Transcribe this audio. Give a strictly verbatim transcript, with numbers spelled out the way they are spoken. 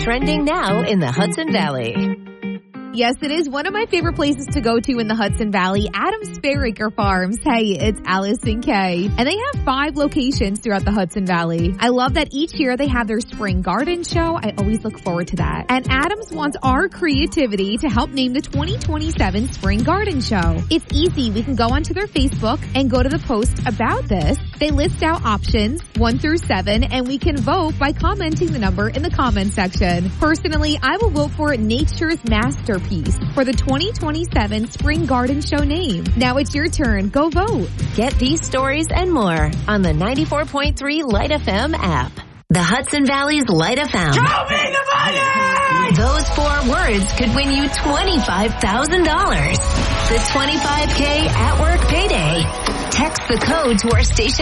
trending now in the Hudson Valley. Yes, it is one of my favorite places to go to in the Hudson Valley, Adams Fairacre Farms. Hey, it's Allison Kay. And they have five locations throughout the Hudson Valley. I love that each year they have their spring garden show. I always look forward to that. And Adams wants our creativity to help name the twenty twenty-seven Spring Garden Show. It's easy. We can go onto their Facebook and go to the post about this. They list out options one through seven, and we can vote by commenting the number in the comment section. Personally, I will vote for Nature's Masterpiece for the twenty twenty-seven Spring Garden Show name. Now it's your turn. Go vote. Get these stories and more on the ninety-four point three Light F M app. The Hudson Valley's Light F M. Show me the money! Those four words could win you twenty-five thousand dollars. The twenty-five K at work payday. Text the code to our station